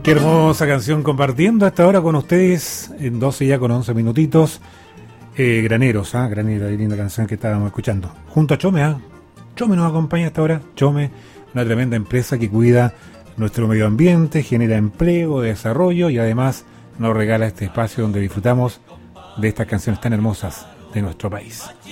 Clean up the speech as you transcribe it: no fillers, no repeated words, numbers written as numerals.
Qué hermosa canción compartiendo hasta ahora con ustedes en 12 ya con 11 minutitos. Graneros, Granero, linda canción que estábamos escuchando. Junto a Chome, Chome nos acompaña hasta ahora. Chome, una tremenda empresa que cuida nuestro medio ambiente, genera empleo, desarrollo y además nos regala este espacio donde disfrutamos de estas canciones tan hermosas de nuestro país.